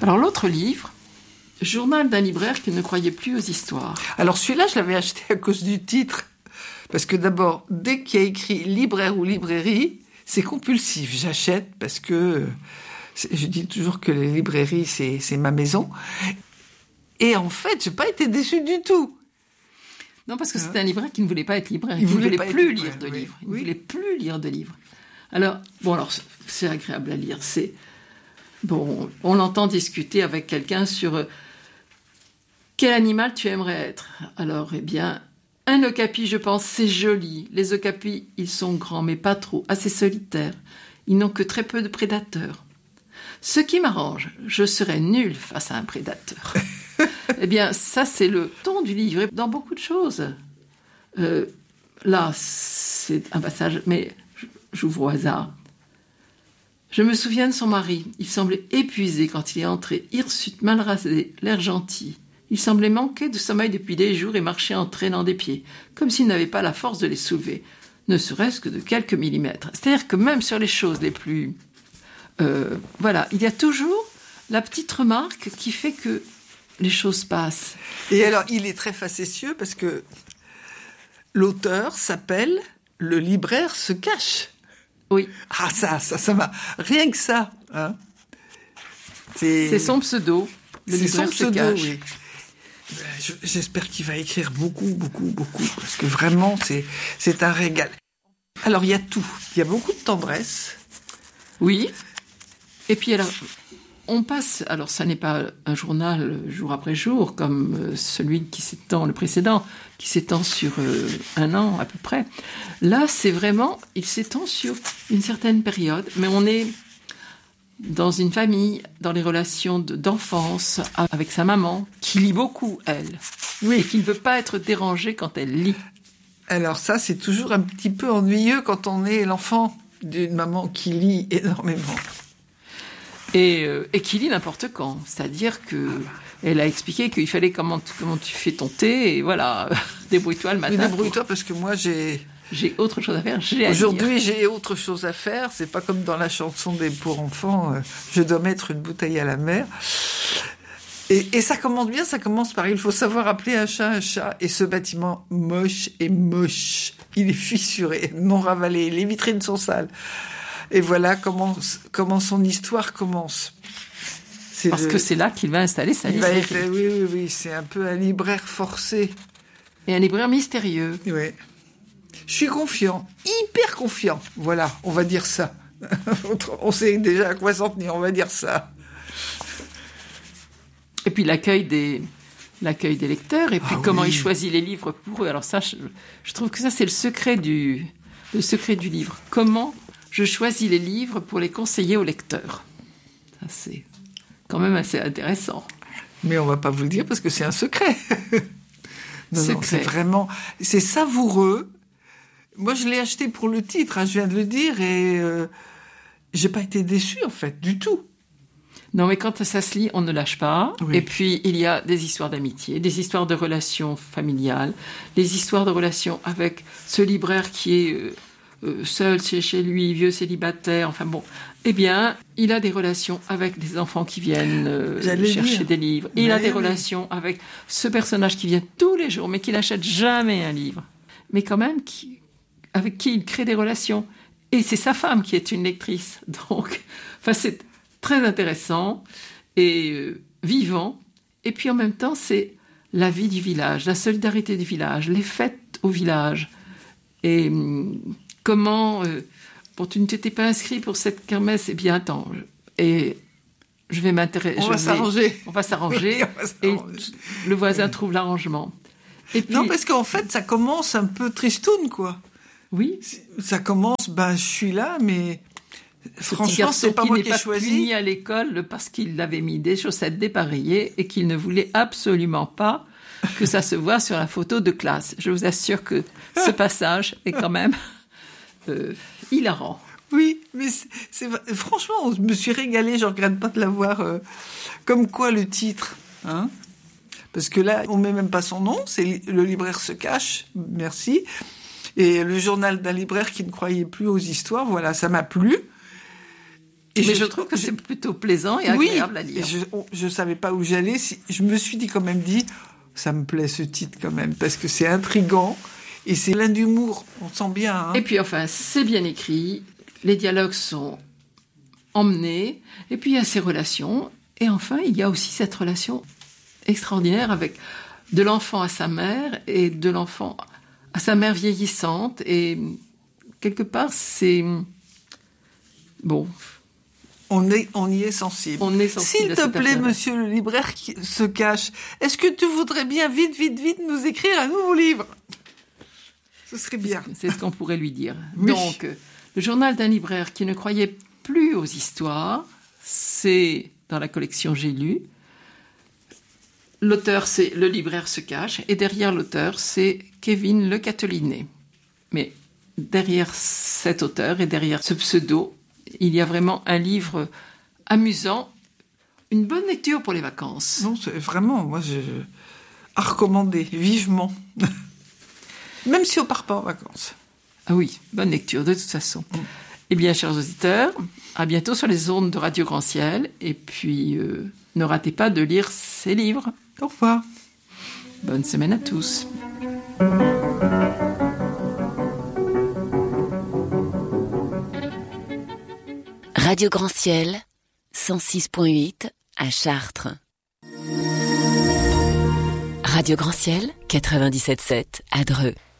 Alors l'autre livre, Journal d'un libraire qui ne croyait plus aux histoires. Alors celui-là, je l'avais acheté à cause du titre. Parce que d'abord, dès qu'il y a écrit libraire ou librairie, c'est compulsif. J'achète parce que je dis toujours que les librairies, c'est ma maison. Et en fait, j'ai pas été déçue du tout. Non, parce que c'était un libraire qui ne voulait pas être libraire. Il ne voulait plus lire de livres. Il ne voulait plus lire de livres. Alors, c'est agréable à lire. On l'entend discuter avec quelqu'un sur quel animal tu aimerais être. Alors, eh bien, un okapi, je pense, c'est joli. Les okapis, ils sont grands, mais pas trop, assez solitaires. Ils n'ont que très peu de prédateurs. Ce qui m'arrange, je serais nulle face à un prédateur. Eh bien, ça, c'est le ton du livre. Dans beaucoup de choses. Là, c'est un passage, mais j'ouvre au hasard. Je me souviens de son mari. Il semblait épuisé quand il est entré, hirsute, mal rasé, l'air gentil. Il semblait manquer de sommeil depuis des jours et marchait en traînant des pieds, comme s'il n'avait pas la force de les soulever, ne serait-ce que de quelques millimètres. C'est-à-dire que même sur les choses les plus... il y a toujours la petite remarque qui fait que les choses passent. Et alors, il est très facétieux parce que l'auteur s'appelle « Le libraire se cache ». Oui. Ah, ça m'a... Rien que ça, hein. C'est son pseudo. C'est son pseudo, oui. J'espère qu'il va écrire beaucoup, parce que vraiment, c'est un régal. Alors, il y a tout. Il y a beaucoup de tendresse. Oui. Et puis, alors, on passe... Alors, ça n'est pas un journal jour après jour, comme celui le précédent, qui s'étend sur un an à peu près. Là, c'est vraiment... Il s'étend sur une certaine période, mais on est dans une famille, dans les relations d'enfance, avec sa maman, qui lit beaucoup, elle. Oui. Et qui ne veut pas être dérangée quand elle lit. Alors ça, c'est toujours un petit peu ennuyeux quand on est l'enfant d'une maman qui lit énormément. Et qui lit n'importe quand. C'est-à-dire qu'elle a expliqué qu'il fallait comment tu fais ton thé, et voilà, débrouille-toi le matin. Mais débrouille-toi parce que moi, j'ai autre chose à faire. Aujourd'hui, j'ai autre chose à faire. C'est pas comme dans la chanson des pauvres enfants. Je dois mettre une bouteille à la mer. Et ça commence bien. Ça commence par il faut savoir appeler un chat un chat. Et ce bâtiment moche est moche. Il est fissuré, non ravalé. Les vitrines sont sales. Et voilà comment son histoire commence. Parce que c'est là qu'il va installer sa librairie. Oui. C'est un peu un libraire forcé. Et un libraire mystérieux. Oui. Je suis confiant, hyper confiant. Voilà, on va dire ça. On sait déjà à quoi s'en tenir, on va dire ça. Et puis l'accueil des lecteurs, et puis comment il choisit les livres pour eux. Alors ça, je trouve que ça, c'est le secret du livre. Comment je choisis les livres pour les conseiller aux lecteurs. Ça, c'est quand même assez intéressant. Mais on va pas vous le dire parce que c'est un secret. Non, c'est vraiment... C'est savoureux. Moi, je l'ai acheté pour le titre, je viens de le dire, et j'ai pas été déçue, en fait, du tout. Non, mais quand ça se lit, on ne lâche pas. Oui. Et puis, il y a des histoires d'amitié, des histoires de relations familiales, des histoires de relations avec ce libraire qui est seul chez lui, vieux célibataire, enfin bon. Eh bien, il a des relations avec des enfants qui viennent chercher des livres. Il a des relations avec ce personnage qui vient tous les jours, mais qui n'achète jamais un livre. Mais quand même, avec qui il crée des relations. Et c'est sa femme qui est une lectrice. Donc, c'est très intéressant et vivant. Et puis en même temps, c'est la vie du village, la solidarité du village, les fêtes au village. Et comment... tu ne t'étais pas inscrit pour cette kermesse, eh bien attends, et je vais m'intéresser... On va s'arranger. Et le voisin trouve l'arrangement. Et puis, non, parce qu'en fait, ça commence un peu tristoun, quoi. Oui. Ça commence, je suis là, mais franchement, c'est pas moi qui ai choisi. Il n'est pas puni à l'école parce qu'il avait mis des chaussettes dépareillées et qu'il ne voulait absolument pas que ça se voit sur la photo de classe. Je vous assure que ce passage est quand même hilarant. Oui, mais franchement, je me suis régalée, je regrette pas de l'avoir. Comme quoi le titre, hein? Parce que là, on met même pas son nom, c'est Le libraire se cache, merci. Et le journal d'un libraire qui ne croyait plus aux histoires, voilà, ça m'a plu. Mais je trouve que c'est plutôt plaisant et agréable à lire. Je savais pas où j'allais. Je me suis quand même dit, ça me plaît ce titre quand même, parce que c'est intriguant et c'est plein d'humour, on sent bien. Hein. Et puis enfin, c'est bien écrit, les dialogues sont emmenés, et puis il y a ces relations. Et enfin, il y a aussi cette relation extraordinaire avec de l'enfant à sa mère et de l'enfant à sa mère vieillissante. Et quelque part, c'est... Bon... On y est sensible. S'il te plaît, monsieur le libraire qui se cache, est-ce que tu voudrais bien vite nous écrire un nouveau livre ? Ce serait bien. C'est ce qu'on pourrait lui dire. Oui. Donc, le journal d'un libraire qui ne croyait plus aux histoires, c'est dans la collection J'ai lu. L'auteur, c'est Le libraire se cache, et derrière l'auteur, c'est Kevin Le Catelinet. Mais derrière cet auteur et derrière ce pseudo, il y a vraiment un livre amusant, une bonne lecture pour les vacances. Non, c'est vraiment, moi, à recommander vivement. Même si on part pas en vacances. Ah oui, bonne lecture de toute façon. Eh bien, chers auditeurs, à bientôt sur les ondes de Radio Grand Ciel. Et puis, ne ratez pas de lire ces livres. Au revoir. Bonne semaine à tous. Radio Grand Ciel, 106.8 à Chartres. Radio Grand Ciel, 97.7 à Dreux.